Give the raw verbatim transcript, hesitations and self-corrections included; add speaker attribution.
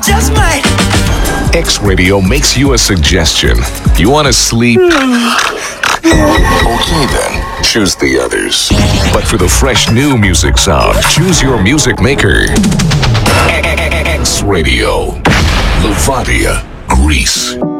Speaker 1: just might.
Speaker 2: X Radio makes you a suggestion. You want to sleep? Okay then, choose the others. But for the fresh new music sound, choose your music maker. X Radio, Levadia, Greece.